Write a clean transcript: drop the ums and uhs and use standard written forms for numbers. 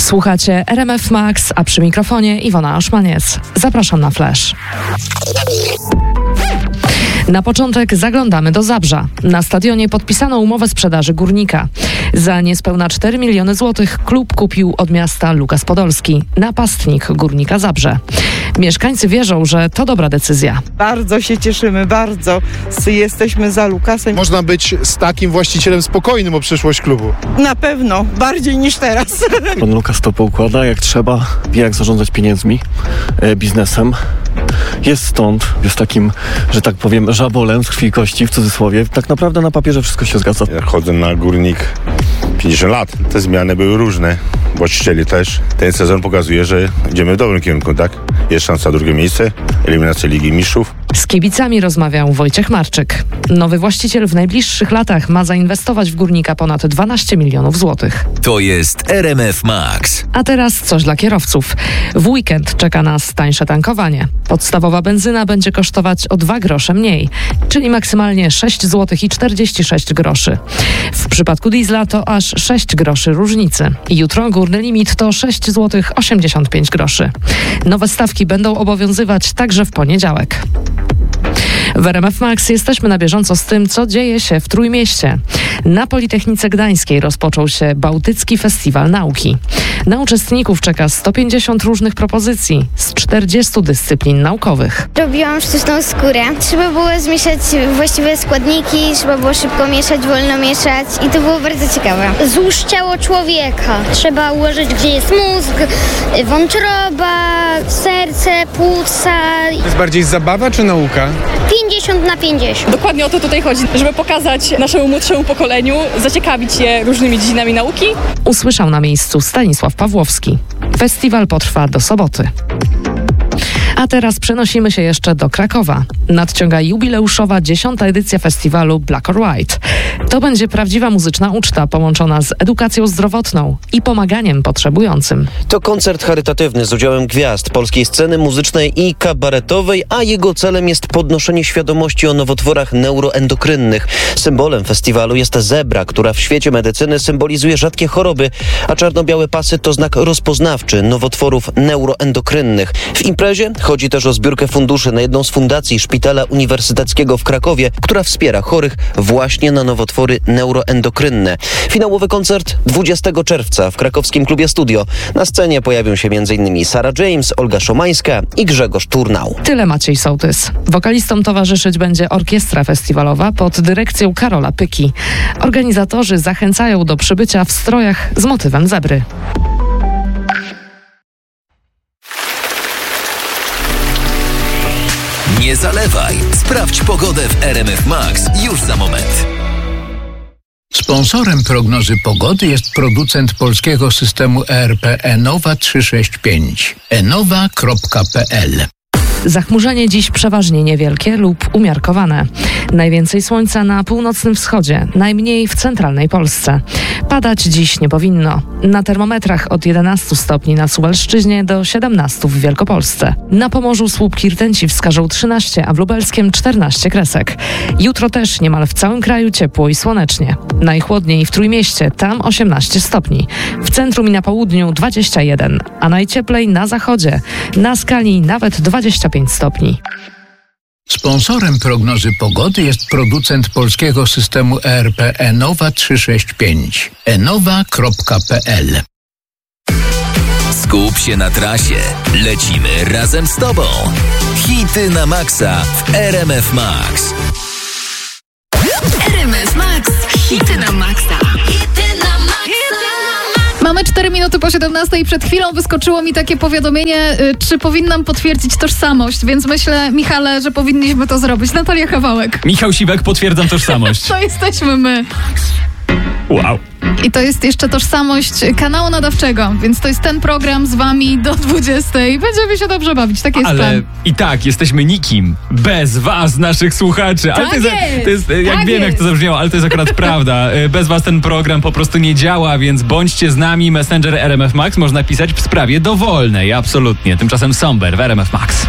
Słuchacie RMF Max, a przy mikrofonie Iwona Oszmaniec. Zapraszam na Flash. Na początek zaglądamy do Zabrza. Na stadionie podpisano umowę sprzedaży Górnika. Za niespełna 4 miliony złotych klub kupił od miasta Lukas Podolski, napastnik Górnika Zabrze. Mieszkańcy wierzą, że to dobra decyzja. Bardzo się cieszymy, bardzo. Jesteśmy za Lukasem. Można być z takim właścicielem spokojnym o przyszłość klubu. Na pewno, bardziej niż teraz. Pan Lukas to poukłada jak trzeba, wie jak zarządzać pieniędzmi, biznesem. Jest stąd, jest takim, że tak powiem, żabolem z krwi i kości, w cudzysłowie. Tak naprawdę na papierze wszystko się zgadza. Ja chodzę na Górnik 50 lat. Te zmiany były różne. Właścicieli też. Ten sezon pokazuje, że idziemy w dobrym kierunku, tak? Jest szansa drugie miejsce, eliminacja Ligi Mistrzów. Z kibicami rozmawiał Wojciech Marczyk. Nowy właściciel w najbliższych latach ma zainwestować w Górnika ponad 12 milionów złotych. To jest RMF Max. A teraz coś dla kierowców. W weekend czeka nas tańsze tankowanie. Podstawowa benzyna będzie kosztować o 2 grosze mniej, czyli maksymalnie 6 zł i 46 groszy. W przypadku diesla to aż 6 groszy różnicy. Jutro górny limit to 6 zł 85 groszy. Nowe stawki będą obowiązywać także w poniedziałek. W RMF Max jesteśmy na bieżąco z tym, co dzieje się w Trójmieście. Na Politechnice Gdańskiej rozpoczął się Bałtycki Festiwal Nauki. Na uczestników czeka 150 różnych propozycji z 40 dyscyplin naukowych. Robiłam sztuczną skórę. Trzeba było zmieszać właściwe składniki, trzeba było szybko mieszać, wolno mieszać i to było bardzo ciekawe. Złóż ciało człowieka. Trzeba ułożyć, gdzie jest mózg, wątroba, serce, płuca. To jest bardziej zabawa czy nauka? 50/50. Dokładnie o to tutaj chodzi, żeby pokazać naszemu młodszemu pokoleniu, zaciekawić je różnymi dziedzinami nauki. Usłyszał na miejscu Stanisław Pawłowski. Festiwal potrwa do soboty. A teraz przenosimy się jeszcze do Krakowa. Nadciąga jubileuszowa 10. edycja festiwalu Black or White. To będzie prawdziwa muzyczna uczta połączona z edukacją zdrowotną i pomaganiem potrzebującym. To koncert charytatywny z udziałem gwiazd polskiej sceny muzycznej i kabaretowej, a jego celem jest podnoszenie świadomości o nowotworach neuroendokrynnych. Symbolem festiwalu jest zebra, która w świecie medycyny symbolizuje rzadkie choroby, a czarno-białe pasy to znak rozpoznawczy nowotworów neuroendokrynnych. W imprezie chodzi też o zbiórkę funduszy na jedną z fundacji Szpitala Uniwersyteckiego w Krakowie, która wspiera chorych właśnie na nowotwory neuroendokrynne. Finałowy koncert 20 czerwca w krakowskim klubie Studio. Na scenie pojawią się m.in. Sarah James, Olga Szomańska i Grzegorz Turnał. Tyle Maciej Sołtys. Wokalistom towarzyszyć będzie orkiestra festiwalowa pod dyrekcją Karola Pyki. Organizatorzy zachęcają do przybycia w strojach z motywem zebry. Nie zalewaj. Sprawdź pogodę w RMF Max już za moment. Sponsorem prognozy pogody jest producent polskiego systemu ERP Enowa 365. enowa.pl. Zachmurzenie dziś przeważnie niewielkie lub umiarkowane. Najwięcej słońca na północnym wschodzie, najmniej w centralnej Polsce. Padać dziś nie powinno. Na termometrach od 11 stopni na Suwalszczyźnie do 17 w Wielkopolsce. Na Pomorzu słupki rtęci wskażą 13, a w Lubelskiem 14 kresek. Jutro też niemal w całym kraju ciepło i słonecznie. Najchłodniej w Trójmieście, tam 18 stopni. W centrum i na południu 21, a najcieplej na zachodzie. Na skali nawet 25 stopni. Sponsorem prognozy pogody jest producent polskiego systemu ERP Enowa 365. enowa.pl. Skup się na trasie. Lecimy razem z Tobą. Hity na maksa w RMF Max. RMF Max. Hity na maksa. Mamy 4 minuty po 17 i przed chwilą wyskoczyło mi takie powiadomienie, czy powinnam potwierdzić tożsamość, więc myślę, Michale, że powinniśmy to zrobić. Natalia Kawałek. Michał Siwek, potwierdzam tożsamość. To jesteśmy my. Wow. I to jest jeszcze tożsamość kanału nadawczego, więc to jest ten program z wami do 20. Będziemy się dobrze bawić, taki jest plan. Ale i tak, jesteśmy nikim bez was, naszych słuchaczy. Ale to jest jak wiem, jak to zabrzmiało, ale to jest akurat prawda. Bez was ten program po prostu nie działa, więc bądźcie z nami. Messenger RMF Max można pisać w sprawie dowolnej, absolutnie. Tymczasem Somber w RMF Max.